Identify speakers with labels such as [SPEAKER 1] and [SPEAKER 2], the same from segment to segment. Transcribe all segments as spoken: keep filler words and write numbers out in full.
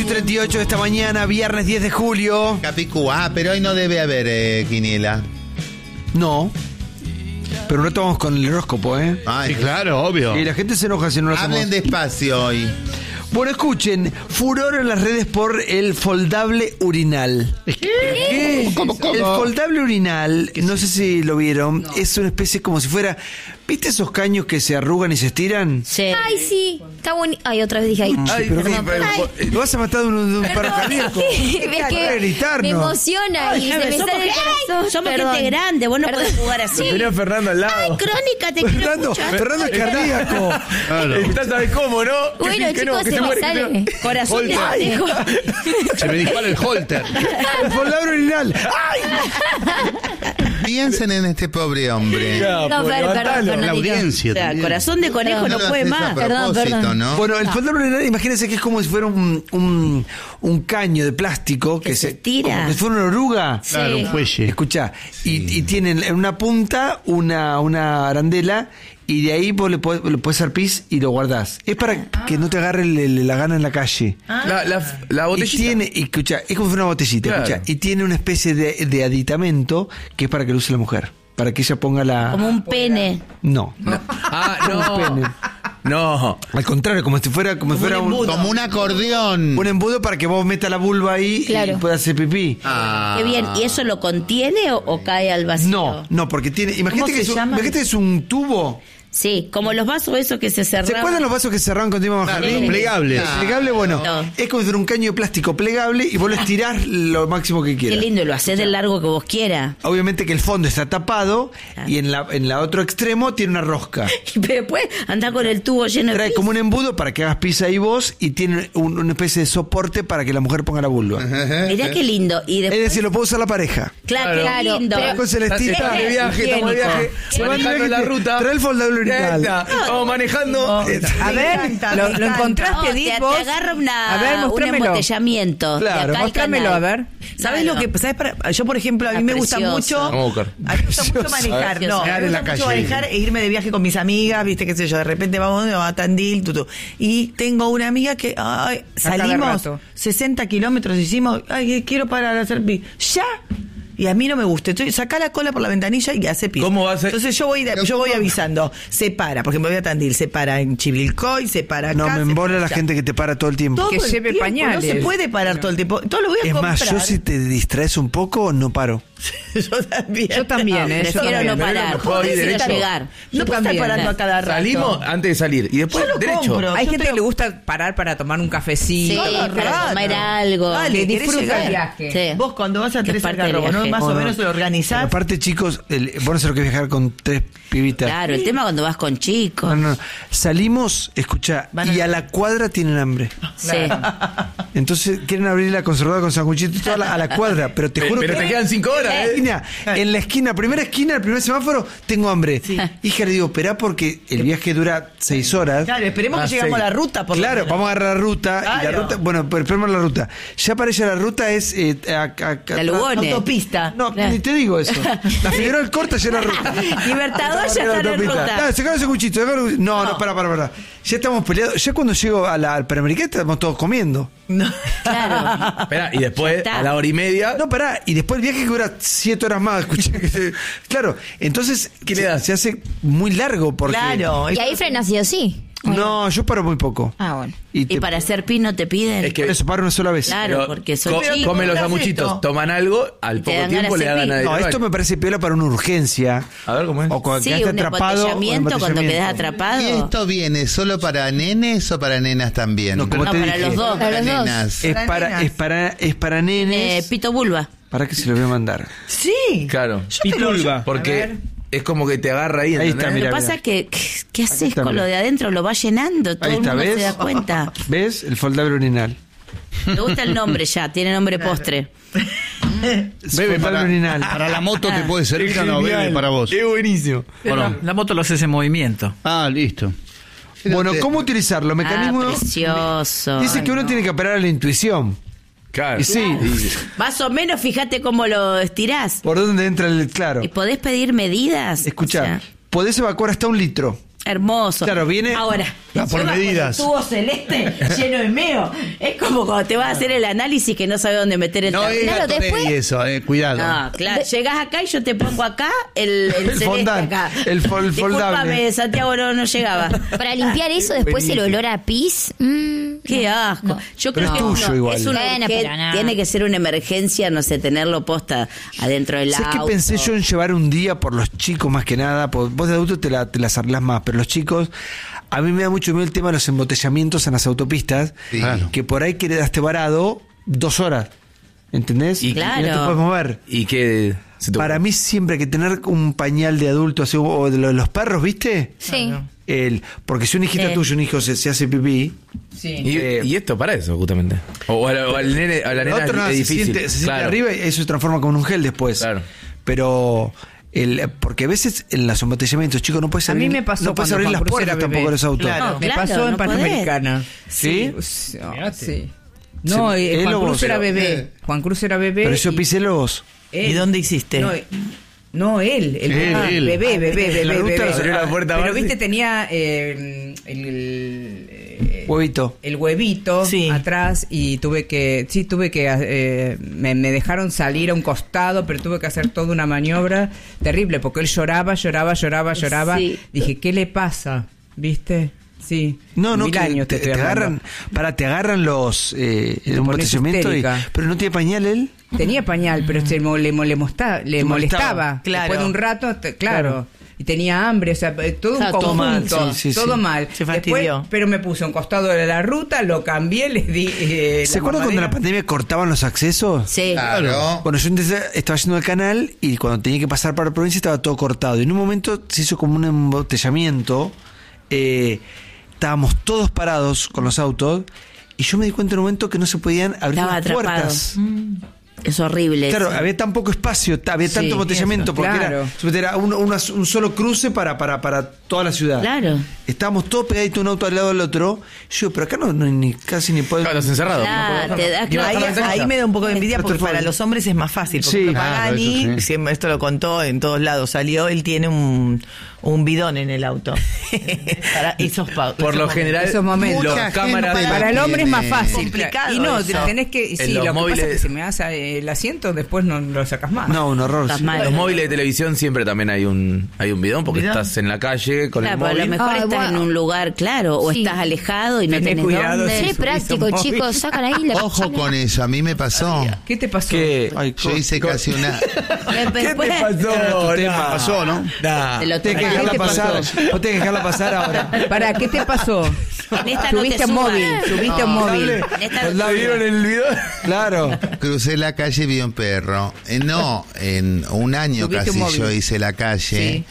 [SPEAKER 1] ocho y treinta y ocho de esta mañana, viernes diez de julio.
[SPEAKER 2] Capicú, ah, pero hoy no debe haber eh, quiniela.
[SPEAKER 1] No. Pero no estamos con el horóscopo, ¿eh?
[SPEAKER 2] Ay,
[SPEAKER 3] Sí, claro, obvio.
[SPEAKER 1] Y la gente se enoja si no lo hacemos.
[SPEAKER 2] hablen despacio hoy.
[SPEAKER 1] Bueno, escuchen, furor en las redes por el foldable urinal.
[SPEAKER 3] ¿Qué? ¿Cómo, cómo?
[SPEAKER 1] El foldable urinal, no sé si lo vieron, no. Es una especie como si fuera... ¿Viste esos caños que se arrugan y se estiran?
[SPEAKER 4] Sí.
[SPEAKER 5] Ay, sí. Está bonito. Ay, otra vez dije ahí.
[SPEAKER 1] Ay, pero
[SPEAKER 5] Perdón,
[SPEAKER 1] pero-
[SPEAKER 5] perdón.
[SPEAKER 1] Lo vas a matar de un, de un paro
[SPEAKER 5] Perdón,
[SPEAKER 1] cardíaco.
[SPEAKER 5] es que- es que
[SPEAKER 1] Para gritarnos.
[SPEAKER 5] me emociona
[SPEAKER 4] Ay,
[SPEAKER 5] y se
[SPEAKER 4] Jaime,
[SPEAKER 5] me
[SPEAKER 4] somos
[SPEAKER 5] sale el
[SPEAKER 4] gente-
[SPEAKER 5] corazón.
[SPEAKER 4] somos
[SPEAKER 5] Perdón.
[SPEAKER 4] gente grande, vos no
[SPEAKER 5] Perdón.
[SPEAKER 4] podés jugar así.
[SPEAKER 1] Tenía a Fernando al lado.
[SPEAKER 4] Ay, Crónica, te quiero
[SPEAKER 1] Fernando,
[SPEAKER 4] escuchar.
[SPEAKER 1] Fernando es cardíaco.
[SPEAKER 3] Claro.
[SPEAKER 1] Estás sabes cómo, ¿no?
[SPEAKER 5] Bueno,
[SPEAKER 1] Que
[SPEAKER 5] chicos,
[SPEAKER 1] que
[SPEAKER 5] se me
[SPEAKER 1] muere,
[SPEAKER 5] sale.
[SPEAKER 1] que no.
[SPEAKER 4] Corazón de
[SPEAKER 1] Ay.
[SPEAKER 4] pendejo.
[SPEAKER 3] Se me dispara el holter.
[SPEAKER 1] El foldable urinal. ¡Ay!
[SPEAKER 2] Piensen en este pobre hombre.
[SPEAKER 1] Ya,
[SPEAKER 5] No,
[SPEAKER 1] pues,
[SPEAKER 5] Fer, perdón,
[SPEAKER 1] levantalo.
[SPEAKER 3] La
[SPEAKER 5] Fernandito.
[SPEAKER 3] audiencia
[SPEAKER 4] O sea,
[SPEAKER 3] también.
[SPEAKER 4] corazón de conejo no,
[SPEAKER 2] lo
[SPEAKER 4] puede
[SPEAKER 2] haces a
[SPEAKER 4] más.
[SPEAKER 5] Perdón,
[SPEAKER 2] propósito,
[SPEAKER 5] perdón.
[SPEAKER 2] ¿no?
[SPEAKER 1] Bueno, el foldable urinal, imagínense que es como si fuera un, un, un caño de plástico que,
[SPEAKER 4] Que se tira.
[SPEAKER 1] como si fuera una oruga.
[SPEAKER 3] Claro, un fuelle.
[SPEAKER 1] Escuchá, y, y tienen en una punta una, una arandela y de ahí vos le podés, le podés hacer pis y lo guardás. Es para que no te agarre el- el- la gana en la calle.
[SPEAKER 6] La, la, la
[SPEAKER 1] Y
[SPEAKER 6] botellita.
[SPEAKER 1] tiene, y escucha, es como si fuera una botellita,
[SPEAKER 6] Claro.
[SPEAKER 1] escucha, y tiene una especie de, de aditamento que es para que lo use la mujer, para que ella ponga la...
[SPEAKER 4] Como un pene.
[SPEAKER 1] No,
[SPEAKER 6] Ah,
[SPEAKER 1] Un pene.
[SPEAKER 6] no. No.
[SPEAKER 1] al contrario, como si fuera, como si fuera un,
[SPEAKER 2] Como un acordeón.
[SPEAKER 1] un embudo para que vos metas la vulva ahí
[SPEAKER 5] Claro.
[SPEAKER 1] y puedas hacer pipí.
[SPEAKER 2] Ah.
[SPEAKER 4] Qué bien. ¿Y eso lo contiene o, o cae al vacío?
[SPEAKER 1] No, no, porque tiene, imagínate
[SPEAKER 4] ¿Cómo
[SPEAKER 1] que,
[SPEAKER 4] se
[SPEAKER 1] es un,
[SPEAKER 4] llama?
[SPEAKER 1] imagínate que es un tubo.
[SPEAKER 4] Sí, como los vasos esos que se cerraban.
[SPEAKER 1] ¿Se acuerdan los vasos que se cerraban cuando íbamos al
[SPEAKER 2] Claro,
[SPEAKER 1] jardín?
[SPEAKER 3] plegables.
[SPEAKER 1] Ah. Plegable, bueno,
[SPEAKER 4] No.
[SPEAKER 1] es como si fuera un caño de plástico plegable y vos lo estirás lo máximo que
[SPEAKER 4] Qué
[SPEAKER 1] quieras.
[SPEAKER 4] lindo, lo haces del largo que vos quieras.
[SPEAKER 1] Obviamente que el fondo está tapado
[SPEAKER 4] Claro.
[SPEAKER 1] y en la en la otro extremo tiene una rosca.
[SPEAKER 4] Y después andá con el tubo lleno de
[SPEAKER 1] Trae
[SPEAKER 4] pis.
[SPEAKER 1] como un embudo para que hagas pis ahí vos y tiene un- una especie de soporte para que la mujer ponga la vulva.
[SPEAKER 4] Mirá qué lindo. Y
[SPEAKER 1] Es
[SPEAKER 4] después...
[SPEAKER 1] decir, lo puede usar la pareja.
[SPEAKER 4] Claro, qué
[SPEAKER 5] Claro,
[SPEAKER 4] lindo.
[SPEAKER 5] pero-
[SPEAKER 1] Con Celestita.
[SPEAKER 6] Estamos de viaje, estamos de viaje.
[SPEAKER 1] Se van de
[SPEAKER 6] Manejando
[SPEAKER 1] viaje,
[SPEAKER 6] la ruta.
[SPEAKER 1] trae el foldable urinal.
[SPEAKER 6] Ya está. Vamos manejando.
[SPEAKER 7] A ver, lo, lo encontraste,
[SPEAKER 4] No, te,
[SPEAKER 7] Edith,
[SPEAKER 4] te
[SPEAKER 7] vos.
[SPEAKER 4] agarra una,
[SPEAKER 7] A ver,
[SPEAKER 4] un
[SPEAKER 7] mostrámelo.
[SPEAKER 4] embotellamiento.
[SPEAKER 1] Claro,
[SPEAKER 4] de acá al
[SPEAKER 7] Mostrámelo, a
[SPEAKER 4] canal.
[SPEAKER 7] ver. ¿Sabes
[SPEAKER 4] Claro.
[SPEAKER 7] lo que sabes para, yo por ejemplo, a mí
[SPEAKER 4] Está
[SPEAKER 7] me gusta
[SPEAKER 4] precioso.
[SPEAKER 7] mucho
[SPEAKER 6] Vamos a buscar.
[SPEAKER 7] a mí me gusta mucho
[SPEAKER 1] Precioso.
[SPEAKER 7] manejar,
[SPEAKER 4] A ver,
[SPEAKER 7] no,
[SPEAKER 3] quedar
[SPEAKER 7] me
[SPEAKER 3] en
[SPEAKER 7] gusta
[SPEAKER 3] la
[SPEAKER 7] mucho
[SPEAKER 3] calle.
[SPEAKER 7] manejar e irme de viaje con mis amigas, viste qué sé yo, de repente vamos a Tandil, tutú. Y tengo una amiga que ay, cada salimos rato. sesenta kilómetros, hicimos, ay, quiero parar a hacer pis. Ya. Y a mí no me gusta. Entonces, saca la cola por la ventanilla y hace pis.
[SPEAKER 6] ¿Cómo va a ser?
[SPEAKER 7] Entonces yo voy, yo voy avisando. Se para, por ejemplo, voy a Tandil, se para en Chivilcoy, se para acá.
[SPEAKER 1] No, me
[SPEAKER 7] se
[SPEAKER 1] embola
[SPEAKER 7] para
[SPEAKER 1] la
[SPEAKER 7] allá.
[SPEAKER 1] gente que te para todo el tiempo.
[SPEAKER 7] Todo
[SPEAKER 8] Que
[SPEAKER 7] el
[SPEAKER 8] lleve
[SPEAKER 7] tiempo,
[SPEAKER 8] pañales.
[SPEAKER 7] No se puede parar todo el tiempo. Todo lo voy a
[SPEAKER 1] Es
[SPEAKER 7] comprar.
[SPEAKER 1] más, yo si te distraes un poco, no paro.
[SPEAKER 7] Yo también.
[SPEAKER 8] Yo también, ¿eh? Yo
[SPEAKER 4] Prefiero
[SPEAKER 8] también.
[SPEAKER 4] no parar.
[SPEAKER 6] Puedo ir
[SPEAKER 4] Prefiero
[SPEAKER 6] derecho.
[SPEAKER 4] llegar.
[SPEAKER 7] No
[SPEAKER 8] Yo
[SPEAKER 7] puedo estar
[SPEAKER 8] también.
[SPEAKER 7] parando a cada rato.
[SPEAKER 6] Salimos antes de salir. Y después
[SPEAKER 7] Yo lo
[SPEAKER 6] derecho.
[SPEAKER 7] compro.
[SPEAKER 8] Hay
[SPEAKER 7] Yo
[SPEAKER 8] gente
[SPEAKER 7] tengo-
[SPEAKER 8] que le gusta parar para tomar un
[SPEAKER 4] Sí,
[SPEAKER 8] cafecito.
[SPEAKER 4] para
[SPEAKER 7] rato.
[SPEAKER 4] comer algo.
[SPEAKER 7] Dale,
[SPEAKER 8] Que
[SPEAKER 7] ¿querés
[SPEAKER 8] disfruta
[SPEAKER 7] llegar?
[SPEAKER 8] el viaje.
[SPEAKER 4] Sí.
[SPEAKER 7] Vos cuando vas a
[SPEAKER 4] Que es
[SPEAKER 7] Tres
[SPEAKER 4] parte del
[SPEAKER 7] Algarrobos, ¿no?
[SPEAKER 4] viaje.
[SPEAKER 7] Más o
[SPEAKER 1] Bueno,
[SPEAKER 7] menos lo
[SPEAKER 1] Pero
[SPEAKER 7] organizás.
[SPEAKER 1] aparte, chicos, el, vos no sé lo que es viajar con tres pibitas.
[SPEAKER 4] Claro, el tema cuando vas con chicos.
[SPEAKER 1] No, no, no. Salimos, escucha,
[SPEAKER 7] Van a-
[SPEAKER 1] y a la cuadra tienen hambre.
[SPEAKER 4] Sí.
[SPEAKER 1] Entonces quieren abrir la conservadora con sanguchitos toda la- a la cuadra, pero te
[SPEAKER 6] Pero,
[SPEAKER 1] juro
[SPEAKER 6] pero
[SPEAKER 1] que
[SPEAKER 6] te quedan cinco horas,
[SPEAKER 1] en la
[SPEAKER 6] ¿eh?
[SPEAKER 1] esquina, en la esquina, primera esquina, el primer semáforo, tengo hambre. Hija, le digo, esperá porque el viaje dura seis horas.
[SPEAKER 7] Claro, esperemos
[SPEAKER 6] Ah,
[SPEAKER 7] que llegamos
[SPEAKER 6] sí.
[SPEAKER 7] a la ruta. Por lo
[SPEAKER 1] Claro,
[SPEAKER 7] menos.
[SPEAKER 1] vamos a agarrar la ruta. Y la
[SPEAKER 7] Claro.
[SPEAKER 1] ruta, bueno, pero esperemos la ruta. Ya para ella la ruta es. Eh, a- a- a-
[SPEAKER 4] La Lugones.
[SPEAKER 7] Autopista.
[SPEAKER 1] No,
[SPEAKER 4] Claro.
[SPEAKER 1] ni te digo eso. La Figueroa corta ya la ruta.
[SPEAKER 4] Libertador ya está en
[SPEAKER 1] Autopista.
[SPEAKER 4] ruta.
[SPEAKER 1] Dale, sacalo ese cuchito. sacalo ese- No, no, para, para, para. Ya estamos peleados. Ya cuando llego a la, al Panamericana estamos todos comiendo.
[SPEAKER 7] No.
[SPEAKER 4] Claro.
[SPEAKER 6] Espera, y después,
[SPEAKER 4] está.
[SPEAKER 6] a la hora y media.
[SPEAKER 1] No, pará. Y después el viaje que dura siete horas más. Escuché que se- Claro, entonces.
[SPEAKER 6] ¿Qué le
[SPEAKER 1] se-
[SPEAKER 6] das?
[SPEAKER 1] Se hace muy largo porque.
[SPEAKER 7] Claro.
[SPEAKER 5] Y ahí frenas sí o sí.
[SPEAKER 1] No, yo paro muy poco.
[SPEAKER 5] Ah, bueno.
[SPEAKER 1] Y,
[SPEAKER 4] Y
[SPEAKER 1] te-
[SPEAKER 4] para hacer pis no te piden.
[SPEAKER 6] Es que-
[SPEAKER 1] por eso paro una sola vez.
[SPEAKER 4] Claro,
[SPEAKER 6] Pero
[SPEAKER 4] porque son
[SPEAKER 6] co-
[SPEAKER 4] chicos.
[SPEAKER 6] comen los
[SPEAKER 7] ¿Cómo
[SPEAKER 6] sanguchitos,
[SPEAKER 7] esto?
[SPEAKER 6] toman algo, al
[SPEAKER 4] Te
[SPEAKER 6] poco
[SPEAKER 4] dan
[SPEAKER 6] tiempo
[SPEAKER 4] ganas
[SPEAKER 6] le
[SPEAKER 4] de
[SPEAKER 6] da ganas de
[SPEAKER 1] No,
[SPEAKER 6] ir al
[SPEAKER 1] esto
[SPEAKER 6] baño.
[SPEAKER 1] me parece piola para una urgencia.
[SPEAKER 6] A ver cómo es.
[SPEAKER 1] O cuando
[SPEAKER 4] Sí,
[SPEAKER 1] quedaste
[SPEAKER 4] un
[SPEAKER 1] atrapado. o
[SPEAKER 4] embotellamiento cuando quedas
[SPEAKER 1] embotellamiento.
[SPEAKER 4] atrapado.
[SPEAKER 2] ¿Y esto viene solo para nenes o para nenas también?
[SPEAKER 1] No, como
[SPEAKER 4] No,
[SPEAKER 1] te
[SPEAKER 4] para
[SPEAKER 1] dije,
[SPEAKER 4] los dos.
[SPEAKER 5] Para los dos.
[SPEAKER 2] nenas.
[SPEAKER 1] Es
[SPEAKER 7] Para
[SPEAKER 1] para,
[SPEAKER 7] nenas.
[SPEAKER 1] es para, es para nenes.
[SPEAKER 4] Eh, pito vulva.
[SPEAKER 1] ¿Para qué se lo voy a mandar?
[SPEAKER 7] Sí.
[SPEAKER 6] Claro.
[SPEAKER 7] Yo te lo-
[SPEAKER 3] Pitulva.
[SPEAKER 6] Porque es como que te agarra ahí.
[SPEAKER 1] Ahí
[SPEAKER 6] ¿entendés?
[SPEAKER 1] está,
[SPEAKER 4] Lo
[SPEAKER 1] mira,
[SPEAKER 4] que pasa
[SPEAKER 1] mira.
[SPEAKER 4] es que, ¿qué haces
[SPEAKER 1] está,
[SPEAKER 4] con
[SPEAKER 1] mira.
[SPEAKER 4] lo de adentro? Lo vas llenando, todo
[SPEAKER 1] Ahí
[SPEAKER 4] el
[SPEAKER 1] está,
[SPEAKER 4] mundo
[SPEAKER 1] ¿ves?
[SPEAKER 4] se da cuenta.
[SPEAKER 1] ¿Ves? El foldable urinal.
[SPEAKER 4] Me gusta el nombre ya, tiene nombre postre.
[SPEAKER 3] Bebe,
[SPEAKER 1] Foldable
[SPEAKER 3] para,
[SPEAKER 1] urinal.
[SPEAKER 3] para la moto te puede servir o no, bebe para vos.
[SPEAKER 1] Es buenísimo.
[SPEAKER 3] ¿O no?
[SPEAKER 8] La, la moto lo hace en movimiento.
[SPEAKER 3] Ah, listo.
[SPEAKER 1] Bueno,
[SPEAKER 2] te-
[SPEAKER 1] ¿cómo utilizarlo? Mecanismo.
[SPEAKER 4] Ah, precioso.
[SPEAKER 1] Dice que uno tiene que apelar a la intuición.
[SPEAKER 6] Claro.
[SPEAKER 1] Y sí.
[SPEAKER 4] Más o menos, fíjate cómo lo estirás.
[SPEAKER 1] ¿Por dónde entra el claro?
[SPEAKER 4] ¿Y podés pedir medidas?
[SPEAKER 1] Escuchá,
[SPEAKER 4] O sea,
[SPEAKER 1] podés evacuar hasta un litro.
[SPEAKER 4] Hermoso.
[SPEAKER 1] Claro, viene-
[SPEAKER 4] Ahora,
[SPEAKER 3] Va por
[SPEAKER 4] encima
[SPEAKER 3] medidas.
[SPEAKER 4] con el tubo celeste lleno de meo. Es como cuando te vas a hacer el análisis que no sabes dónde meter el
[SPEAKER 3] No
[SPEAKER 4] tarro.
[SPEAKER 3] es
[SPEAKER 5] Claro,
[SPEAKER 3] Gatorade
[SPEAKER 5] después-
[SPEAKER 3] y eso, eh, cuidado.
[SPEAKER 4] No, claro. Llegás acá y yo te pongo acá el, el,
[SPEAKER 1] El
[SPEAKER 4] celeste
[SPEAKER 1] fondant,
[SPEAKER 4] acá.
[SPEAKER 1] el fol-
[SPEAKER 4] Discúlpame,
[SPEAKER 1] foldable.
[SPEAKER 4] Santiago no, no llegaba.
[SPEAKER 5] Para limpiar eso, después el olor a pis. mm,
[SPEAKER 4] Qué asco. Yo
[SPEAKER 1] Pero
[SPEAKER 4] creo
[SPEAKER 1] es
[SPEAKER 4] que
[SPEAKER 1] tuyo
[SPEAKER 4] uno-
[SPEAKER 1] igual.
[SPEAKER 4] es una
[SPEAKER 5] Bueno,
[SPEAKER 4] urgen-
[SPEAKER 5] pero no.
[SPEAKER 4] tiene que ser una emergencia, no sé, tenerlo posta adentro del
[SPEAKER 1] ¿Sabes
[SPEAKER 4] auto.
[SPEAKER 1] qué pensé yo en llevar un día por los chicos más que nada? Por- vos de adulto te, la, te las arreglás más, pero los chicos, a mí me da mucho miedo el tema de los embotellamientos en las autopistas,
[SPEAKER 2] Sí.
[SPEAKER 3] Claro.
[SPEAKER 1] que por ahí quedaste varado dos horas, ¿entendés?
[SPEAKER 6] Y-
[SPEAKER 4] Claro.
[SPEAKER 1] no te puedes mover.
[SPEAKER 6] ¿Y qué se te
[SPEAKER 1] Para mí siempre hay que tener un pañal de adulto, así, o de lo de los perros, ¿viste?
[SPEAKER 5] Sí.
[SPEAKER 1] El, porque si un hijito
[SPEAKER 4] Eh.
[SPEAKER 1] tuyo, un hijo se, se hace pipí,
[SPEAKER 8] Sí.
[SPEAKER 6] Y,
[SPEAKER 1] Eh,
[SPEAKER 6] y esto para eso, justamente. O, o, al, o al nene, a la
[SPEAKER 1] el
[SPEAKER 6] nena
[SPEAKER 1] otro no,
[SPEAKER 6] es
[SPEAKER 1] se
[SPEAKER 6] difícil.
[SPEAKER 1] siente, se siente
[SPEAKER 6] Claro.
[SPEAKER 1] arriba y eso se transforma como en un gel después.
[SPEAKER 6] Claro.
[SPEAKER 1] Pero el, porque a veces en los embotellamientos, chicos, no puedes
[SPEAKER 8] A
[SPEAKER 1] abrir,
[SPEAKER 8] mí me pasó
[SPEAKER 1] no puedes
[SPEAKER 8] cuando
[SPEAKER 1] abrir
[SPEAKER 8] Juan
[SPEAKER 1] las
[SPEAKER 8] Cruz
[SPEAKER 1] puertas
[SPEAKER 8] era bebé.
[SPEAKER 1] tampoco de los autos.
[SPEAKER 7] Claro.
[SPEAKER 4] No,
[SPEAKER 8] Me
[SPEAKER 4] claro,
[SPEAKER 8] pasó en
[SPEAKER 4] no podés.
[SPEAKER 8] Panamericana.
[SPEAKER 1] ¿Sí?
[SPEAKER 8] Sí.
[SPEAKER 3] Mirate.
[SPEAKER 8] sí. No,
[SPEAKER 1] Sí,
[SPEAKER 8] eh,
[SPEAKER 1] él
[SPEAKER 8] Juan
[SPEAKER 1] o
[SPEAKER 8] Cruz
[SPEAKER 1] vos.
[SPEAKER 8] era
[SPEAKER 1] Pero,
[SPEAKER 8] bebé. Juan Cruz era bebé.
[SPEAKER 1] Pero eso
[SPEAKER 8] y-
[SPEAKER 1] piselos.
[SPEAKER 8] él.
[SPEAKER 7] ¿Y dónde hiciste?
[SPEAKER 8] No, eh, no, él, el
[SPEAKER 3] Él,
[SPEAKER 8] ah,
[SPEAKER 3] él.
[SPEAKER 8] bebé, bebé, bebé,
[SPEAKER 1] En la ruta
[SPEAKER 8] bebé.
[SPEAKER 6] abrió la puerta
[SPEAKER 8] Pero
[SPEAKER 6] Barney.
[SPEAKER 8] viste, tenía eh, el, el, eh,
[SPEAKER 1] Huevito.
[SPEAKER 8] el huevito
[SPEAKER 7] Sí.
[SPEAKER 8] atrás y tuve que, sí, tuve que, eh, me, me dejaron salir a un costado, pero tuve que hacer toda una maniobra terrible porque él lloraba, lloraba, lloraba, lloraba.
[SPEAKER 4] Sí.
[SPEAKER 8] Dije, ¿qué le pasa? ¿Viste? Sí.
[SPEAKER 1] No, no,
[SPEAKER 8] Mil
[SPEAKER 1] que
[SPEAKER 8] años
[SPEAKER 1] te,
[SPEAKER 8] te, estoy
[SPEAKER 1] te
[SPEAKER 8] hablando.
[SPEAKER 1] agarran, para, te agarran los eh, el
[SPEAKER 8] Te pones
[SPEAKER 1] embotellamiento y,
[SPEAKER 8] histérica.
[SPEAKER 1] pero no tiene pañal él.
[SPEAKER 8] Tenía pañal, pero se mo- le, mo- le, mosta- le
[SPEAKER 1] Te molestaba.
[SPEAKER 8] molestaba.
[SPEAKER 7] Claro.
[SPEAKER 8] Después de un rato, te- claro.
[SPEAKER 1] Claro.
[SPEAKER 8] Y tenía hambre, o sea, eh, todo un
[SPEAKER 4] Claro, todo
[SPEAKER 8] conjunto.
[SPEAKER 1] mal, sí, sí,
[SPEAKER 8] todo
[SPEAKER 1] sí.
[SPEAKER 8] mal.
[SPEAKER 7] Se fastidió.
[SPEAKER 8] Después, pero me puse a un costado de la ruta, lo cambié, le di. eh,
[SPEAKER 1] ¿Se
[SPEAKER 8] la
[SPEAKER 1] acuerdan cuando en la
[SPEAKER 8] mamadera.
[SPEAKER 1] pandemia cortaban los accesos?
[SPEAKER 4] Sí.
[SPEAKER 2] Claro.
[SPEAKER 1] Bueno, yo entonces estaba yendo al canal y cuando tenía que pasar para la provincia estaba todo cortado. Y en un momento se hizo como un embotellamiento. Eh, estábamos todos parados con los autos y yo me di cuenta en un momento que no se podían abrir
[SPEAKER 4] Estaba
[SPEAKER 1] las
[SPEAKER 4] atrapado.
[SPEAKER 1] puertas.
[SPEAKER 4] Es horrible.
[SPEAKER 1] Claro,
[SPEAKER 4] eso.
[SPEAKER 1] había tan poco espacio, ta- había
[SPEAKER 8] Sí,
[SPEAKER 1] tanto embotellamiento
[SPEAKER 8] eso,
[SPEAKER 1] porque
[SPEAKER 8] claro.
[SPEAKER 1] era, era un, una- un solo cruce para, para, para toda la ciudad.
[SPEAKER 4] Claro.
[SPEAKER 1] Estábamos todos pegaditos un auto al lado del otro. Yo, pero acá no, no hay ni casi ni puedo.
[SPEAKER 6] Claro, estás encerrado.
[SPEAKER 4] Claro,
[SPEAKER 6] no podés
[SPEAKER 4] te da-
[SPEAKER 6] bajar. Ni
[SPEAKER 7] Ahí,
[SPEAKER 6] bajar la ventanilla.
[SPEAKER 7] ahí me da un poco de envidia porque
[SPEAKER 1] Pero
[SPEAKER 7] para
[SPEAKER 1] fue-
[SPEAKER 7] los hombres es más fácil. Porque
[SPEAKER 1] Sí.
[SPEAKER 7] sí,
[SPEAKER 3] Claro,
[SPEAKER 7] Pagani,
[SPEAKER 3] eso sí.
[SPEAKER 7] siempre esto lo contó en todos lados, salió, él tiene un, un bidón en el auto. Para esos pa-
[SPEAKER 6] Por lo
[SPEAKER 7] esos
[SPEAKER 6] general,
[SPEAKER 8] Esos momentos.
[SPEAKER 6] los
[SPEAKER 2] Mucha
[SPEAKER 6] cámaras
[SPEAKER 2] gente
[SPEAKER 8] Para el hombre es más
[SPEAKER 2] tiene-
[SPEAKER 8] fácil.
[SPEAKER 7] Complicado
[SPEAKER 8] Y no,
[SPEAKER 7] eso.
[SPEAKER 8] tenés que. Sí,
[SPEAKER 6] En
[SPEAKER 8] lo
[SPEAKER 6] los
[SPEAKER 8] que pasa es que
[SPEAKER 6] móviles-
[SPEAKER 8] si me das eh, el asiento, después no lo sacas más.
[SPEAKER 1] No, un horror.
[SPEAKER 4] Estás
[SPEAKER 1] sí.
[SPEAKER 4] mal.
[SPEAKER 6] Los móviles de televisión siempre también hay un hay un bidón porque
[SPEAKER 7] ¿Bidón?
[SPEAKER 6] estás en la calle con
[SPEAKER 4] Claro,
[SPEAKER 6] el
[SPEAKER 4] pero a lo
[SPEAKER 6] móvil.
[SPEAKER 4] mejor
[SPEAKER 5] Ay,
[SPEAKER 4] estás
[SPEAKER 5] bueno.
[SPEAKER 4] en un lugar, claro, o
[SPEAKER 5] Sí.
[SPEAKER 4] estás alejado y no
[SPEAKER 8] Tenés
[SPEAKER 4] tenés
[SPEAKER 8] cuidado,
[SPEAKER 4] dónde.
[SPEAKER 8] sí.
[SPEAKER 5] Qué
[SPEAKER 8] subís
[SPEAKER 5] práctico,
[SPEAKER 8] un móvil.
[SPEAKER 5] chicos. Sacan ahí la
[SPEAKER 2] Ojo
[SPEAKER 5] pichina.
[SPEAKER 2] con eso, a mí me pasó.
[SPEAKER 8] ¿Qué te pasó?
[SPEAKER 1] Que, ay,
[SPEAKER 2] Yo hice casi una...
[SPEAKER 4] Después-
[SPEAKER 6] pasó?
[SPEAKER 1] tema.
[SPEAKER 3] Pasó, ¿no?
[SPEAKER 6] Nah.
[SPEAKER 4] Te lo
[SPEAKER 1] Tenés que
[SPEAKER 4] tomas.
[SPEAKER 1] dejarla
[SPEAKER 8] ¿Qué te
[SPEAKER 1] pasar.
[SPEAKER 8] pasó?
[SPEAKER 1] Vos tenés que dejarla pasar ahora.
[SPEAKER 8] ¿Para qué te pasó?
[SPEAKER 4] En esta no
[SPEAKER 8] Subiste
[SPEAKER 4] te
[SPEAKER 8] un
[SPEAKER 4] subas.
[SPEAKER 8] móvil, subiste un móvil.
[SPEAKER 4] En esta no
[SPEAKER 1] La
[SPEAKER 4] te
[SPEAKER 1] vieron
[SPEAKER 4] subas.
[SPEAKER 1] en el video. Claro.
[SPEAKER 2] Crucé la calle y vi un perro. Eh, no, en un año
[SPEAKER 8] Subiste
[SPEAKER 2] casi
[SPEAKER 8] un móvil.
[SPEAKER 2] yo hice la calle.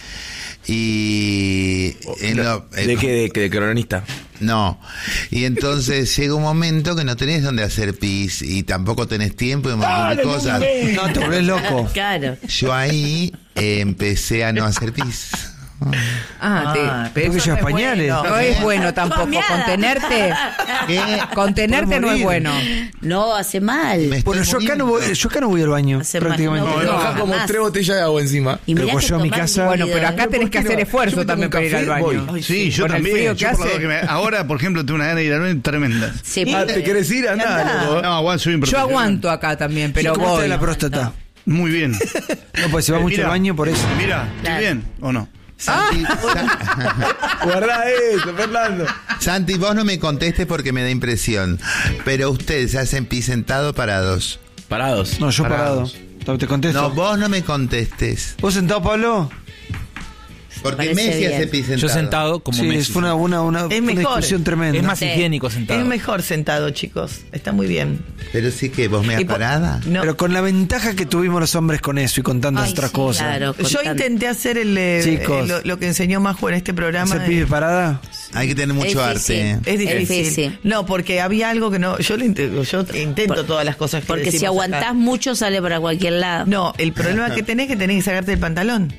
[SPEAKER 2] Y... en lo-
[SPEAKER 6] ¿De
[SPEAKER 2] eh,
[SPEAKER 6] qué? ¿De, qué? ¿De cronista?
[SPEAKER 2] No. Y entonces llega un momento que no tenés donde hacer pis y tampoco tenés tiempo y un montón de cosas.
[SPEAKER 1] No, te volvés loco.
[SPEAKER 4] Claro.
[SPEAKER 2] Yo ahí eh, empecé a no hacer pis.
[SPEAKER 8] Ah, te,
[SPEAKER 7] Ah,
[SPEAKER 8] pero
[SPEAKER 1] porque
[SPEAKER 8] eso
[SPEAKER 1] llevas
[SPEAKER 8] no es
[SPEAKER 1] pañales.
[SPEAKER 8] bueno. No es bueno tampoco.
[SPEAKER 4] Tomeada.
[SPEAKER 8] Contenerte.
[SPEAKER 2] ¿Qué?
[SPEAKER 8] Contenerte
[SPEAKER 1] Puedes
[SPEAKER 8] no es
[SPEAKER 1] morir.
[SPEAKER 8] bueno.
[SPEAKER 4] No, hace mal.
[SPEAKER 2] Me estoy
[SPEAKER 1] Bueno, yo acá, no voy,
[SPEAKER 2] muriendo.
[SPEAKER 1] yo acá no voy al baño,
[SPEAKER 4] Hace mal.
[SPEAKER 1] prácticamente.
[SPEAKER 4] No,
[SPEAKER 6] No,
[SPEAKER 4] no,
[SPEAKER 6] bajás como
[SPEAKER 4] jamás.
[SPEAKER 6] tres botellas de agua encima.
[SPEAKER 4] Y mirá
[SPEAKER 1] Pero
[SPEAKER 4] que
[SPEAKER 1] yo a mi
[SPEAKER 4] tomás
[SPEAKER 1] casa-
[SPEAKER 8] Bueno,
[SPEAKER 4] líquido,
[SPEAKER 8] pero acá
[SPEAKER 4] ¿eh?
[SPEAKER 8] tenés que hacer esfuerzo
[SPEAKER 6] Yo me
[SPEAKER 8] también
[SPEAKER 6] tomo
[SPEAKER 8] para ir
[SPEAKER 6] un
[SPEAKER 8] al
[SPEAKER 6] café,
[SPEAKER 8] baño.
[SPEAKER 6] voy.
[SPEAKER 3] Sí, yo
[SPEAKER 8] Con el
[SPEAKER 3] también.
[SPEAKER 8] frío
[SPEAKER 3] Yo
[SPEAKER 8] que
[SPEAKER 3] por la
[SPEAKER 8] hace.
[SPEAKER 3] duda que me- ahora, por ejemplo, tengo una gana de ir al baño tremenda.
[SPEAKER 4] Sí,
[SPEAKER 6] Ah, ¿te querés ir? Andá, loco.
[SPEAKER 3] No, igual soy
[SPEAKER 8] Yo
[SPEAKER 3] improfesional.
[SPEAKER 8] aguanto acá también, pero
[SPEAKER 1] ¿Cómo está
[SPEAKER 8] voy.
[SPEAKER 1] de la próstata?
[SPEAKER 3] Muy bien.
[SPEAKER 1] No, pues se va
[SPEAKER 3] Eh,
[SPEAKER 1] mucho
[SPEAKER 3] mira,
[SPEAKER 1] al baño por eso.
[SPEAKER 3] Mira, ¿estoy
[SPEAKER 4] Claro.
[SPEAKER 3] bien o no?
[SPEAKER 2] Santi, Sa-
[SPEAKER 6] Guardá eso, Fernando.
[SPEAKER 2] Santi, vos no me contestes porque me da impresión. Pero ustedes hacen pis sentado o parados.
[SPEAKER 6] Parados.
[SPEAKER 1] No, yo
[SPEAKER 6] Parados.
[SPEAKER 1] parado. Te contesto.
[SPEAKER 2] No, vos no me contestes.
[SPEAKER 1] ¿Vos sentado, Pablo?
[SPEAKER 2] Porque
[SPEAKER 4] Parece
[SPEAKER 2] Messi
[SPEAKER 4] bien.
[SPEAKER 2] hace pis sentado.
[SPEAKER 9] Yo sentado como
[SPEAKER 1] Sí,
[SPEAKER 9] Messi.
[SPEAKER 1] fue una, una, una,
[SPEAKER 7] Es
[SPEAKER 1] una
[SPEAKER 7] mejor.
[SPEAKER 1] discusión tremenda.
[SPEAKER 9] Es más
[SPEAKER 4] Sí.
[SPEAKER 9] higiénico sentado.
[SPEAKER 7] Es mejor sentado, chicos. Está muy bien.
[SPEAKER 2] Pero sí que vos me das
[SPEAKER 7] Y por-
[SPEAKER 2] parada.
[SPEAKER 7] No.
[SPEAKER 1] Pero con la ventaja que tuvimos los hombres con eso y con tantas
[SPEAKER 4] Ay,
[SPEAKER 1] otras
[SPEAKER 4] sí,
[SPEAKER 1] cosas.
[SPEAKER 4] claro, con
[SPEAKER 7] Yo
[SPEAKER 4] tan-
[SPEAKER 7] intenté hacer el, eh,
[SPEAKER 1] Chicos.
[SPEAKER 7] lo, lo que enseñó Majo en este programa.
[SPEAKER 1] ¿Hacer
[SPEAKER 7] eh,
[SPEAKER 1] pibe parada?
[SPEAKER 2] Hay que tener mucho
[SPEAKER 4] Es difícil.
[SPEAKER 2] arte.
[SPEAKER 7] Es difícil.
[SPEAKER 4] Es difícil.
[SPEAKER 7] No, porque había algo que no. Yo lo intento, yo intento
[SPEAKER 4] Por-
[SPEAKER 7] todas las cosas que
[SPEAKER 4] Porque si
[SPEAKER 7] decimos
[SPEAKER 4] aguantás
[SPEAKER 7] acá.
[SPEAKER 4] mucho sale para cualquier lado.
[SPEAKER 7] No, el problema que tenés es que tenés que sacarte el pantalón.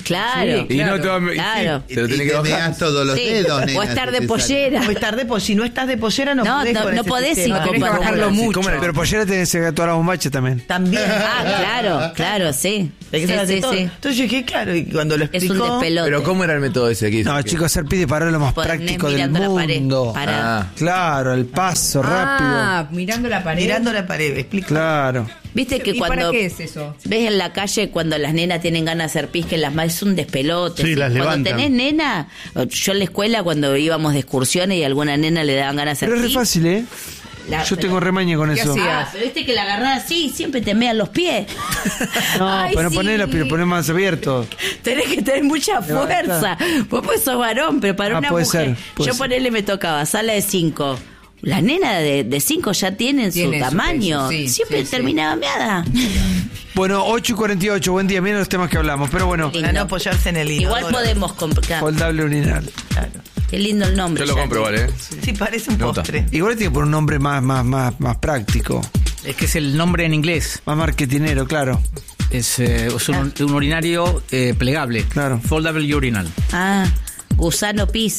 [SPEAKER 4] Claro.
[SPEAKER 6] Y no te va a-
[SPEAKER 4] Claro.
[SPEAKER 6] sí, te lo
[SPEAKER 2] Y
[SPEAKER 6] tenés que
[SPEAKER 2] te
[SPEAKER 6] bajar.
[SPEAKER 2] meas todos los
[SPEAKER 4] Sí.
[SPEAKER 2] dedos,
[SPEAKER 4] O
[SPEAKER 2] nena,
[SPEAKER 4] estar
[SPEAKER 2] si
[SPEAKER 4] de
[SPEAKER 2] te
[SPEAKER 4] pollera.
[SPEAKER 7] O estar de po- si no estás de pollera, no,
[SPEAKER 4] No,
[SPEAKER 7] podés
[SPEAKER 4] no-
[SPEAKER 7] con
[SPEAKER 4] no
[SPEAKER 7] ese
[SPEAKER 4] podés
[SPEAKER 7] sistema.
[SPEAKER 4] ir
[SPEAKER 8] Tenés que
[SPEAKER 4] con-
[SPEAKER 8] bajarlo
[SPEAKER 6] Sí,
[SPEAKER 8] mucho.
[SPEAKER 6] ¿cómo era?
[SPEAKER 1] Pero pollera tenés que actuar a bombacha también.
[SPEAKER 7] También.
[SPEAKER 4] Ah, claro, claro, sí.
[SPEAKER 7] Hay que
[SPEAKER 4] Sí,
[SPEAKER 7] saber de
[SPEAKER 4] sí,
[SPEAKER 7] todo.
[SPEAKER 4] sí.
[SPEAKER 7] Entonces yo dije, claro, y cuando lo
[SPEAKER 4] Es un
[SPEAKER 7] explicó...
[SPEAKER 4] despelote.
[SPEAKER 6] Pero ¿cómo era el método ese aquí?
[SPEAKER 1] No, chicos, hacer pis de parar es lo más
[SPEAKER 4] Ponés
[SPEAKER 1] práctico del
[SPEAKER 4] mirando la pared,
[SPEAKER 1] mundo.
[SPEAKER 4] pará.
[SPEAKER 6] Ah.
[SPEAKER 1] Claro, el paso rápido.
[SPEAKER 8] Ah, mirando la pared.
[SPEAKER 7] Mirando la pared, explica.
[SPEAKER 1] Claro.
[SPEAKER 4] Viste que
[SPEAKER 8] ¿Y
[SPEAKER 4] cuando
[SPEAKER 8] para qué es eso?
[SPEAKER 4] ves en la calle cuando las nenas tienen ganas de hacer pis, que las más es un despelote.
[SPEAKER 3] Sí, las
[SPEAKER 4] Cuando
[SPEAKER 3] levantan.
[SPEAKER 4] tenés nena, yo en la escuela cuando íbamos de excursiones y a alguna nena le daban ganas de hacer
[SPEAKER 1] Pero es re
[SPEAKER 4] pis.
[SPEAKER 1] fácil, ¿eh?
[SPEAKER 4] La-
[SPEAKER 1] Yo tengo remaña con
[SPEAKER 8] ¿Qué
[SPEAKER 1] eso.
[SPEAKER 8] hacía?
[SPEAKER 4] Ah, pero viste que la agarrás así, siempre te mean los pies.
[SPEAKER 1] No,
[SPEAKER 4] Ay,
[SPEAKER 1] pero
[SPEAKER 4] sí.
[SPEAKER 1] ponelo, pero ponés más abierto.
[SPEAKER 4] Tenés que tener mucha fuerza. Vos pues sos varón, pero para
[SPEAKER 1] Ah,
[SPEAKER 4] una
[SPEAKER 1] puede
[SPEAKER 4] mujer.
[SPEAKER 1] ser, puede
[SPEAKER 4] yo
[SPEAKER 1] ser.
[SPEAKER 4] ponele me tocaba sala de cinco. Las nenas de, de cinco ya tienen,
[SPEAKER 8] Tienen
[SPEAKER 4] su
[SPEAKER 8] su
[SPEAKER 4] tamaño.
[SPEAKER 8] peso, sí,
[SPEAKER 4] siempre
[SPEAKER 8] sí, sí.
[SPEAKER 4] terminaba meada.
[SPEAKER 1] Bueno, ocho y cuarenta y ocho, buen día. Miren los temas que hablamos, pero bueno,
[SPEAKER 4] Lindo.
[SPEAKER 7] Para no apoyarse en el hilo.
[SPEAKER 4] Igual podemos comprar.
[SPEAKER 1] foldable urinal.
[SPEAKER 7] Claro.
[SPEAKER 4] Qué lindo el nombre.
[SPEAKER 6] Yo lo
[SPEAKER 4] ya.
[SPEAKER 6] compro, ¿vale?
[SPEAKER 7] Sí, parece un
[SPEAKER 6] Me gusta.
[SPEAKER 7] postre.
[SPEAKER 1] Igual tiene que poner un nombre más, más, más, más práctico.
[SPEAKER 9] Es que es el nombre en inglés.
[SPEAKER 1] Más marketinero, claro.
[SPEAKER 9] Es, eh, es un, un urinario eh, plegable.
[SPEAKER 1] Claro.
[SPEAKER 9] Foldable urinal.
[SPEAKER 4] Ah, gusano pis.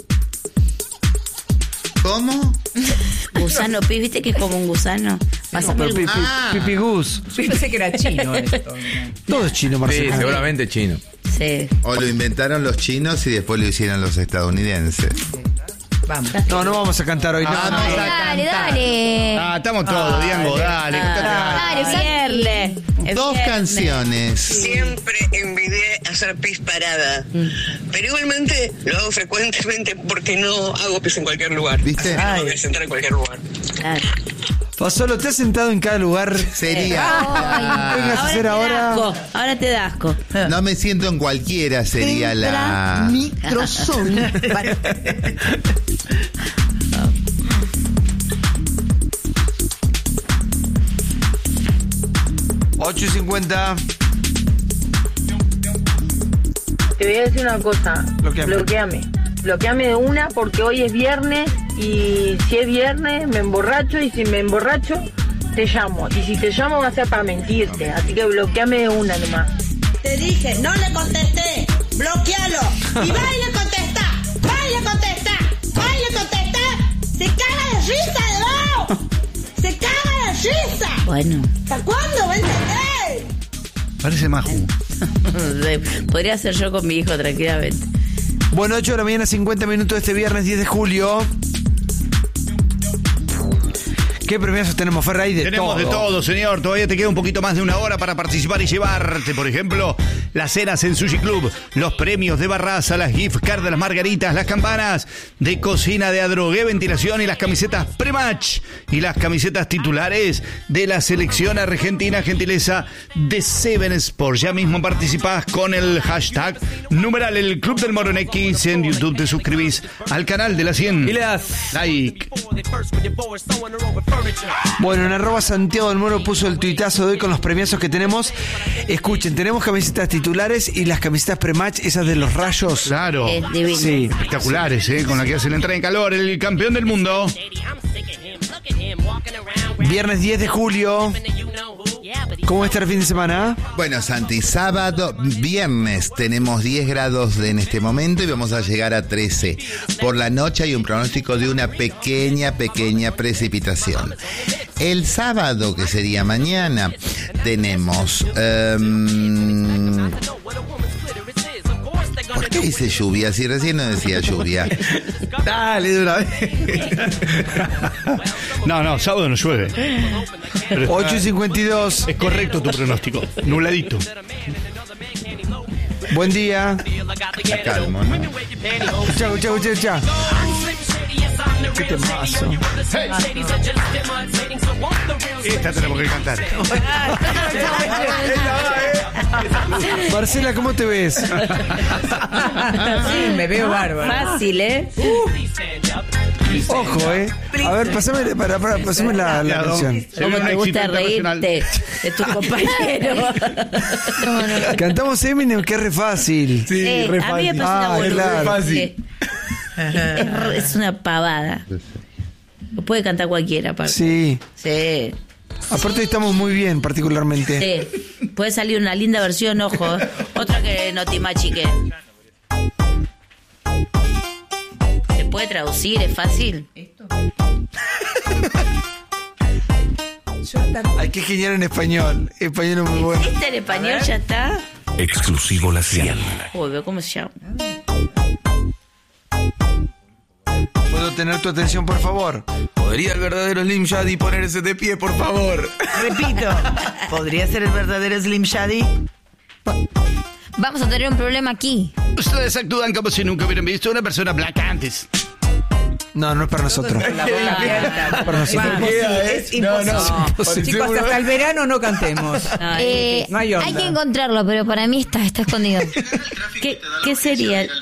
[SPEAKER 2] ¿Cómo?
[SPEAKER 4] Gusano pis, viste que es como un gusano. Pásame el
[SPEAKER 1] Pi-
[SPEAKER 4] gusano.
[SPEAKER 1] pi- Pipi gus.
[SPEAKER 8] Yo pensé que era chino esto.
[SPEAKER 1] Todo es chino,
[SPEAKER 6] Sí,
[SPEAKER 1] Marcelo.
[SPEAKER 6] seguramente chino.
[SPEAKER 4] Sí.
[SPEAKER 2] O lo inventaron los chinos y después lo hicieron los estadounidenses.
[SPEAKER 8] Vamos.
[SPEAKER 1] No, no vamos a cantar hoy. No,
[SPEAKER 2] Ah,
[SPEAKER 1] no.
[SPEAKER 2] no.
[SPEAKER 5] Dale, dale.
[SPEAKER 3] Ah, estamos todos, Diango, dale.
[SPEAKER 4] Ah,
[SPEAKER 5] Dale,
[SPEAKER 4] es viernes. Es
[SPEAKER 2] Dos
[SPEAKER 4] viernes.
[SPEAKER 2] canciones.
[SPEAKER 10] Siempre envidié hacer pis parada, pero igualmente lo hago frecuentemente porque no hago pis en cualquier lugar.
[SPEAKER 2] ¿Viste?
[SPEAKER 10] Así que no me voy a sentar en cualquier lugar.
[SPEAKER 4] Claro.
[SPEAKER 1] Pasolo, ¿te has sentado en cada lugar?
[SPEAKER 2] Sería.
[SPEAKER 1] Vengas a hacer
[SPEAKER 4] te da
[SPEAKER 1] ahora.
[SPEAKER 4] asco, ahora te da asco.
[SPEAKER 2] No me siento en cualquiera, sería la.
[SPEAKER 7] Microson.
[SPEAKER 1] ocho y cincuenta.
[SPEAKER 11] Te voy a decir una cosa,
[SPEAKER 1] Bloqueame.
[SPEAKER 11] bloqueame. Bloqueame de una porque hoy es viernes y si es viernes me emborracho y si me emborracho te llamo. Y si te llamo va a ser para mentirte, así que bloqueame de una nomás.
[SPEAKER 12] Te dije, no le contesté, bloquealo. Y va y le contesta, va y le contesta, va y le contesta. Se caga de risa de vos. Se caga de risa.
[SPEAKER 4] Bueno,
[SPEAKER 12] ¿Hasta cuándo va a entender?
[SPEAKER 3] Parece Maju.
[SPEAKER 4] podría ser yo con mi hijo tranquilamente.
[SPEAKER 1] Bueno, ocho de la mañana, cincuenta minutos de este viernes diez de julio. ¿Qué premiazos tenemos, Ferray? De
[SPEAKER 3] Tenemos
[SPEAKER 1] todo.
[SPEAKER 3] de todo, señor. Todavía te queda un poquito más de una hora para participar y llevarte, por ejemplo, las cenas en Sushi Club, los premios de Barraza, las gift cards de las margaritas, las campanas de cocina de Adrogué, ventilación y las camisetas pre-match y las camisetas titulares de la selección argentina, gentileza de Seven Sports. Ya mismo participás con el hashtag numeral el Club del Morón X en YouTube. Te suscribís al canal de la cien.
[SPEAKER 9] Y le das
[SPEAKER 3] like.
[SPEAKER 1] Bueno, en arroba Santiago del Moro puso el tuitazo de hoy con los premiazos que tenemos. Escuchen, tenemos camisetas titulares y las camisetas pre-match, esas de los rayos.
[SPEAKER 3] Claro.
[SPEAKER 4] Es divino.
[SPEAKER 1] Sí.
[SPEAKER 3] Espectaculares, ¿eh? Con la que hace la entrada en calor, el campeón del mundo.
[SPEAKER 1] Viernes diez de julio. ¿Cómo está el fin de semana?
[SPEAKER 2] Bueno, Santi, sábado, viernes tenemos diez grados en este momento y vamos a llegar a trece. Por la noche hay un pronóstico de una pequeña, pequeña precipitación. El sábado, que sería mañana, tenemos... Um, ¿por qué dice lluvia? Si recién no decía lluvia.
[SPEAKER 6] Dale, de una vez.
[SPEAKER 3] No, no, sábado no llueve. Pero
[SPEAKER 1] ocho y cincuenta y dos.
[SPEAKER 3] es correcto tu pronóstico. Nubladito.
[SPEAKER 1] Buen día.
[SPEAKER 2] Calmo, ¿no?
[SPEAKER 1] Chau, chau, chau, chau. Qué temazo.
[SPEAKER 3] Esta tenemos que cantar.
[SPEAKER 1] Marcela, ¿cómo te ves?
[SPEAKER 8] Sí, me veo bárbaro.
[SPEAKER 4] Fácil, ¿eh?
[SPEAKER 1] Ojo, eh. A ver, pasame, para, para, pasame la, la
[SPEAKER 3] Claro.
[SPEAKER 1] canción.
[SPEAKER 3] Se ve
[SPEAKER 4] ¿Cómo
[SPEAKER 3] un
[SPEAKER 4] te
[SPEAKER 3] éxito
[SPEAKER 4] gusta
[SPEAKER 3] internacional.
[SPEAKER 4] reírte de tu compañero?
[SPEAKER 1] Cantamos Eminem, que es re fácil.
[SPEAKER 6] Sí,
[SPEAKER 4] Eh,
[SPEAKER 6] re
[SPEAKER 4] a mí me
[SPEAKER 6] fácil.
[SPEAKER 4] parece una
[SPEAKER 1] Ah,
[SPEAKER 4] boludez.
[SPEAKER 1] claro.
[SPEAKER 6] Fácil.
[SPEAKER 4] Sí. Es, re- es una pavada. Lo puede cantar cualquiera, aparte.
[SPEAKER 1] Sí.
[SPEAKER 4] Sí.
[SPEAKER 1] Aparte estamos muy bien, particularmente.
[SPEAKER 4] Sí. Puede salir una linda versión, ojo. Otra que no te machique. ¿Se puede traducir? ¿Es fácil?
[SPEAKER 8] ¿Esto?
[SPEAKER 1] Hay que genial en español. Español es muy bueno.
[SPEAKER 4] ¿Este en español ya está?
[SPEAKER 13] Exclusivo La cien.
[SPEAKER 4] Uy, veo cómo se llama.
[SPEAKER 1] ¿Puedo tener tu atención, por favor?
[SPEAKER 6] ¿Podría el verdadero Slim Shady ponerse de pie, por favor?
[SPEAKER 7] Repito, ¿podría ser el verdadero Slim Shady?
[SPEAKER 5] Vamos a tener un problema aquí.
[SPEAKER 3] Ustedes actúan como si nunca hubieran visto a una persona blanca antes.
[SPEAKER 1] No, no es para nosotros.
[SPEAKER 8] La boca abierta.
[SPEAKER 1] Para nosotros.
[SPEAKER 8] Vamos, es imposible.
[SPEAKER 3] No, no.
[SPEAKER 8] Chicos, hasta el verano no cantemos.
[SPEAKER 5] Eh,
[SPEAKER 8] No hay onda.
[SPEAKER 5] hay que encontrarlo, pero para mí está, está escondido.
[SPEAKER 4] ¿Qué, qué sería? ¿Eh?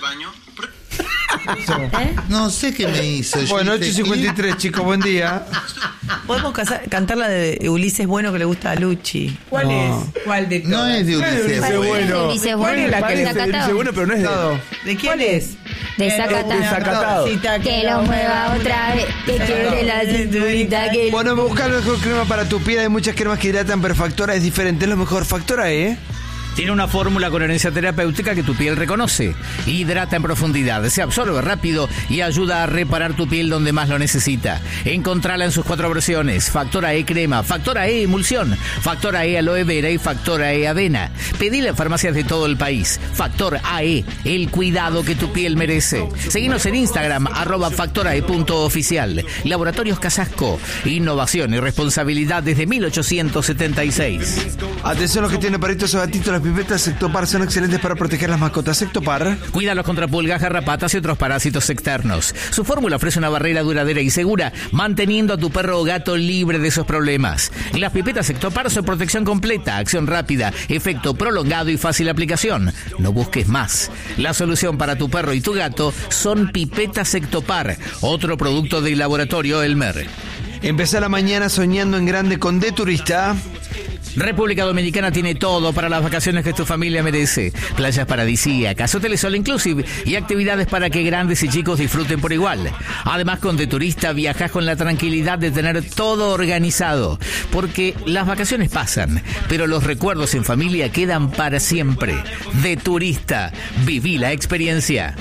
[SPEAKER 2] No sé qué me hizo. Yo
[SPEAKER 1] Bueno,
[SPEAKER 2] hice
[SPEAKER 1] ocho cincuenta y tres, chicos, buen día.
[SPEAKER 7] Podemos casar- cantar la de Ulises Bueno que le gusta a Luchi.
[SPEAKER 8] ¿Cuál
[SPEAKER 1] No.
[SPEAKER 8] es? ¿Cuál de
[SPEAKER 2] No
[SPEAKER 8] todas?
[SPEAKER 2] es de Ulises
[SPEAKER 5] ¿Cuál es?
[SPEAKER 2] Bueno.
[SPEAKER 5] Ulises
[SPEAKER 8] ¿Cuál es la que
[SPEAKER 5] Bueno,
[SPEAKER 8] le
[SPEAKER 5] desacatado.
[SPEAKER 6] Bueno, pero no es de...
[SPEAKER 7] ¿De quién
[SPEAKER 8] ¿Cuál es?
[SPEAKER 5] Desacatado.
[SPEAKER 6] Desacatado.
[SPEAKER 5] Que lo mueva otra vez, que quiebre la cinturita, que...
[SPEAKER 1] Bueno, buscar la mejor crema para tu piel. Hay muchas cremas que hidratan, pero Factora es diferente. Es lo mejor. Factora, ¿eh?
[SPEAKER 9] Tiene una fórmula con herencia terapéutica que tu piel reconoce. Hidrata en profundidad, se absorbe rápido y ayuda a reparar tu piel donde más lo necesita. Encontrala en sus cuatro versiones: Factora E crema, Factora E emulsión, Factora E aloe vera y Factora E avena. Pedila en farmacias de todo el país. Factor A E, el cuidado que tu piel merece. Seguinos en Instagram, arroba factorae.oficial. Laboratorios Casasco, innovación y responsabilidad desde mil ochocientos setenta y seis.
[SPEAKER 1] Atención a los que tienen perritos o gatitos. Las pipetas Sectopar son excelentes para proteger las mascotas. Sectopar.
[SPEAKER 9] Cuídalos contra pulgas, garrapatas y otros parásitos externos. Su fórmula ofrece una barrera duradera y segura, manteniendo a tu perro o gato libre de esos problemas. Las pipetas Sectopar son protección completa, acción rápida, efecto prolongado y fácil aplicación. No busques más. La solución para tu perro y tu gato son pipetas Sectopar, otro producto del laboratorio Elmer.
[SPEAKER 1] Empezá la mañana soñando en grande con De Turista.
[SPEAKER 9] República Dominicana tiene todo para las vacaciones que tu familia merece. Playas paradisíacas, hoteles all inclusive y actividades para que grandes y chicos disfruten por igual. Además, con De Turista viajas con la tranquilidad de tener todo organizado. Porque las vacaciones pasan, pero los recuerdos en familia quedan para siempre. De Turista, viví la experiencia.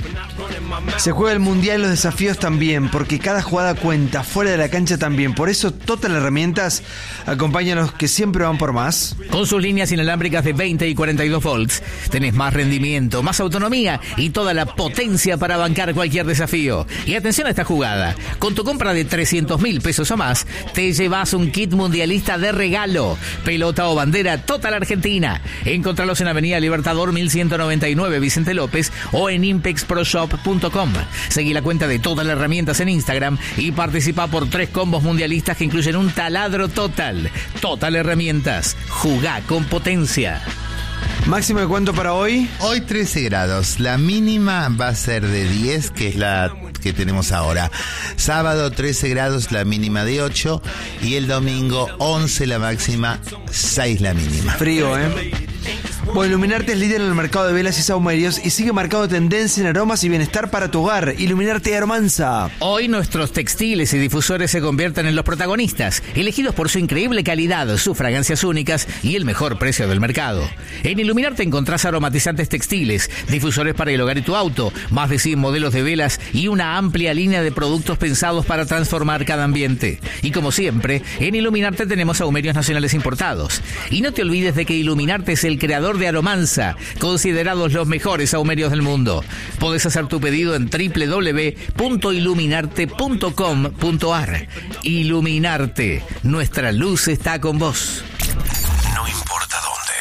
[SPEAKER 1] Se juega el mundial y los desafíos también, porque cada jugada cuenta, fuera de la cancha también. Por eso Total Herramientas acompaña a los que siempre van por más.
[SPEAKER 9] Con sus líneas inalámbricas de veinte y cuarenta y dos volts, tenés más rendimiento, más autonomía y toda la potencia para bancar cualquier desafío. Y atención a esta jugada: con tu compra de trescientos mil pesos o más, te llevas un kit mundialista de regalo. Pelota o bandera Total Argentina. Encontralos en Avenida Libertador mil ciento noventa y nueve Vicente López o en impex pro shop punto com. Seguí la cuenta de Total Herramientas en Instagram y participa por tres combos mundialistas que incluyen un taladro Total. Total Herramientas. Jugá con potencia.
[SPEAKER 1] ¿Máximo de cuánto para hoy?
[SPEAKER 2] Hoy trece grados. La mínima va a ser de diez, que es la que tenemos ahora. Sábado trece grados, la mínima de ocho. Y el domingo once la máxima, seis la mínima.
[SPEAKER 1] Frío, ¿eh? Bueno, Iluminarte es líder en el mercado de velas y sahumerios y sigue marcando tendencia en aromas y bienestar para tu hogar. Iluminarte Aromanza.
[SPEAKER 9] Hoy nuestros textiles y difusores se convierten en los protagonistas, elegidos por su increíble calidad, sus fragancias únicas y el mejor precio del mercado. En Iluminarte encontrás aromatizantes textiles, difusores para el hogar y tu auto, más de cien modelos de velas y una amplia línea de productos pensados para transformar cada ambiente. Y como siempre, en Iluminarte tenemos sahumerios nacionales importados. Y no te olvides de que Iluminarte es el creador de Aromanza, considerados los mejores sahumerios del mundo. Podés hacer tu pedido en doble u doble u doble u punto iluminarte punto com punto a r. Iluminarte, nuestra luz está con vos.
[SPEAKER 13] No importa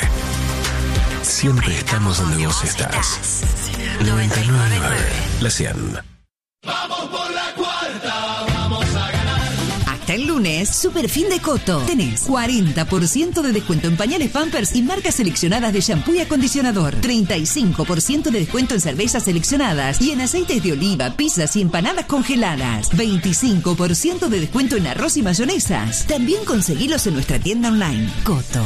[SPEAKER 13] dónde. Siempre estamos donde vos estás. noventa y nueve punto nueve. La cien.
[SPEAKER 14] Vamos por la cuarta, vamos a ganar.
[SPEAKER 15] Hasta el lunes, Super Fin de Coto. Tenés cuarenta por ciento de descuento en pañales Pampers y marcas seleccionadas de shampoo y acondicionador. treinta y cinco por ciento de descuento en cervezas seleccionadas y en aceites de oliva, pizzas y empanadas congeladas. veinticinco por ciento de descuento en arroz y mayonesas. También conseguilos en nuestra tienda online. Coto.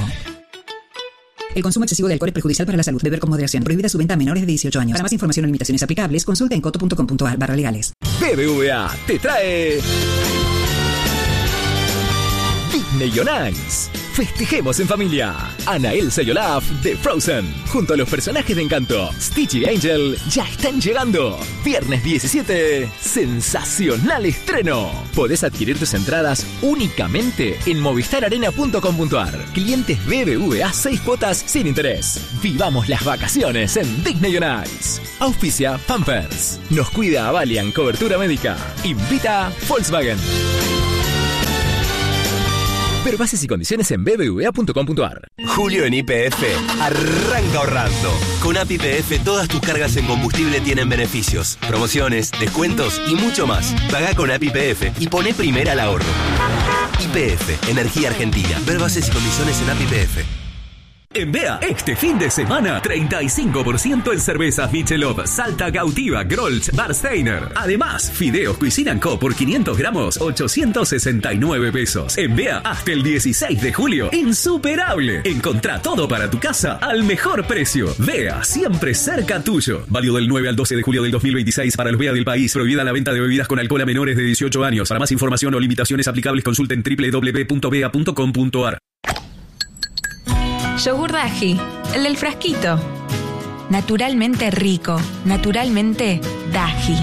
[SPEAKER 16] El consumo excesivo de alcohol es perjudicial para la salud. Beber con moderación. Prohibida su venta a menores de dieciocho años. Para más información o limitaciones aplicables, consulta en coto punto com punto a r barra legales.
[SPEAKER 17] B B V A te trae Disney on Ice. Festejemos en familia. Ana, Elsa y Olaf de Frozen, junto a los personajes de Encanto, Stitch y Angel, ya están llegando. Viernes diecisiete, sensacional estreno. Podés adquirir tus entradas únicamente en movistar arena punto com punto ar. Clientes B B V A seis cuotas sin interés. Vivamos las vacaciones en Disney on Ice. Auspicia Pampers. Nos cuida Avalian Cobertura Médica. Invita Volkswagen. Ver bases y condiciones en b b v a punto com punto ar.
[SPEAKER 18] Julio en Y P F arranca ahorrando. Con App Y P F todas tus cargas en combustible tienen beneficios, promociones, descuentos y mucho más. Pagá con App Y P F y poné primera al ahorro. Y P F, Energía Argentina. Ver bases y condiciones en App Y P F.
[SPEAKER 19] En Bea, este fin de semana, treinta y cinco por ciento en cervezas Michelob, Salta Gautiva, Grolsch, Barsteiner. Además, fideos Cuisine Co. por quinientos gramos, ochocientos sesenta y nueve pesos. En Bea, hasta el dieciséis de julio, insuperable. Encontrá todo para tu casa al mejor precio. Bea, siempre cerca tuyo. Válido del nueve al doce de julio del dos mil veintiséis para los Bea del país. Prohibida la venta de bebidas con alcohol a menores de dieciocho años. Para más información o limitaciones aplicables, consulten doble u doble u doble u punto bea punto com punto ar.
[SPEAKER 20] Yogur Daji, el del frasquito. Naturalmente rico, naturalmente Daji.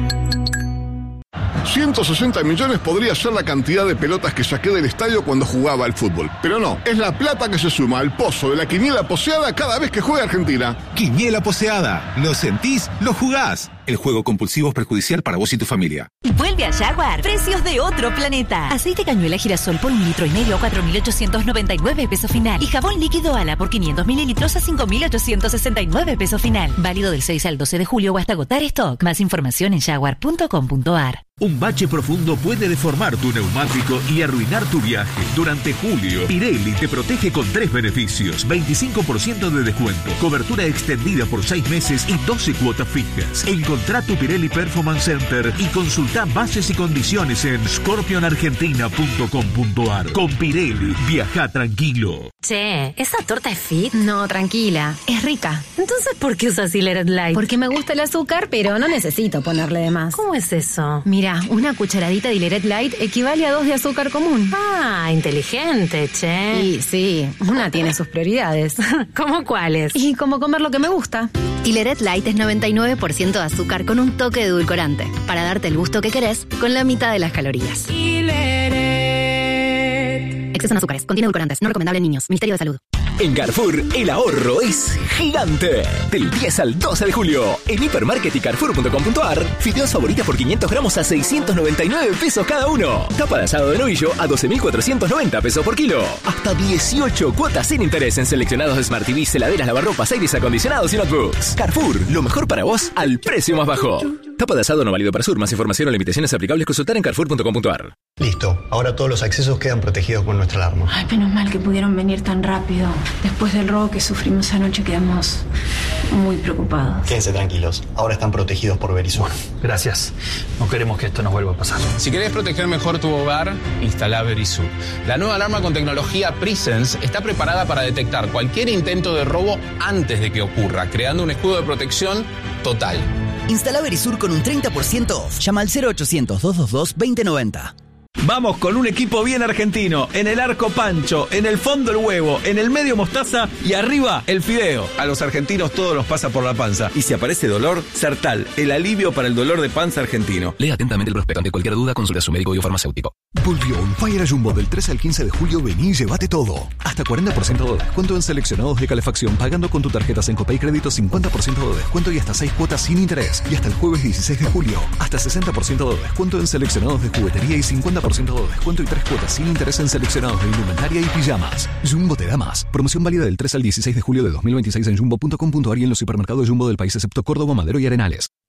[SPEAKER 21] ciento sesenta millones podría ser la cantidad de pelotas que saqué del estadio cuando jugaba al fútbol. Pero no, es la plata que se suma al pozo de la quiniela poseada cada vez que juega Argentina.
[SPEAKER 22] Quiniela poseada. ¿Lo sentís? ¿Lo jugás? El juego compulsivo es perjudicial para vos y tu familia.
[SPEAKER 23] Vuelve a Jaguar. Precios de otro planeta. Aceite cañuela girasol por un litro y medio a cuatro mil ochocientos noventa y nueve pesos final. Y jabón líquido Ala por quinientos mililitros a cinco mil ochocientos sesenta y nueve pesos final. Válido del seis al doce de julio o hasta agotar stock. Más información en jaguar punto com punto ar.
[SPEAKER 24] Un bache profundo puede deformar tu neumático y arruinar tu viaje. Durante julio, Pirelli te protege con tres beneficios. veinticinco por ciento de descuento, cobertura extendida por seis meses y doce cuotas fijas. Encontrá tu Pirelli Performance Center y consultá bases y condiciones en scorpion argentina punto com punto ar. Con Pirelli, viaja tranquilo.
[SPEAKER 25] Che, ¿esa torta es fit? No, tranquila, es rica. Entonces, ¿por qué usas Hileret Light? Porque me gusta el azúcar, pero no necesito ponerle de más. ¿Cómo es eso? Mira, una cucharadita de Hileret Light equivale a dos de azúcar común. Ah, inteligente, che. Y sí, una tiene sus prioridades. ¿Cómo cuáles? Y como comer lo que me gusta.
[SPEAKER 26] Hileret Light es noventa y nueve por ciento de azúcar con un toque de edulcorante, para darte el gusto que querés con la mitad de las calorías. Exceso en azúcares, contiene edulcorantes, no recomendable en niños. Ministerio de Salud.
[SPEAKER 17] En Carrefour, el ahorro es gigante. Del diez al doce de julio, en Hipermarket y carrefour punto com punto ar, fideos favoritas por quinientos gramos a seiscientos noventa y nueve pesos cada uno. Tapa de asado de novillo a doce mil cuatrocientos noventa pesos por kilo. Hasta dieciocho cuotas sin interés en seleccionados Smart T V, heladeras, lavarropas, aires acondicionados y notebooks. Carrefour, lo mejor para vos al precio más bajo. Tapa de asado no válido para Sur. Más información o limitaciones aplicables, consultar en carrefour punto com punto ar.
[SPEAKER 27] Listo, ahora todos los accesos quedan protegidos con nuestra alarma.
[SPEAKER 28] Ay, menos mal que pudieron venir tan rápido. Después del robo que sufrimos anoche quedamos muy preocupados.
[SPEAKER 27] Quédense tranquilos, ahora están protegidos por Verisur.
[SPEAKER 29] Gracias, no queremos que esto nos vuelva a pasar.
[SPEAKER 30] Si querés proteger mejor tu hogar, instala Verisur. La nueva alarma con tecnología Presence está preparada para detectar cualquier intento de robo antes de que ocurra, creando un escudo de protección total.
[SPEAKER 31] Instala Verisur con un treinta por ciento off. Llama al cero ochocientos, doscientos veintidós, veinte noventa.
[SPEAKER 32] Vamos con un equipo bien argentino. En el arco Pancho, en el fondo el huevo, en el medio mostaza y arriba el fideo. A los argentinos todo los pasa por la panza. Y si aparece dolor, Sertal, el alivio para el dolor de panza argentino.
[SPEAKER 33] Lea atentamente el prospecto. Ante cualquier duda, consulte a su médico y o farmacéutico.
[SPEAKER 34] Volvió un Fire Jumbo del tres al quince de julio. Vení y llévate todo. Hasta cuarenta por ciento de descuento en seleccionados de calefacción pagando con tu tarjeta Sencopay Crédito, cincuenta por ciento de descuento y hasta seis cuotas sin interés. Y hasta el jueves dieciséis de julio, hasta sesenta por ciento de descuento en seleccionados de juguetería y cincuenta por ciento de descuento y tres cuotas sin interés en seleccionados de indumentaria y pijamas. Jumbo te da más. Promoción válida del tres al dieciséis de julio de dos mil veintiséis en jumbo punto com punto ar y en los supermercados Jumbo del país excepto Córdoba, Madero y Arenales.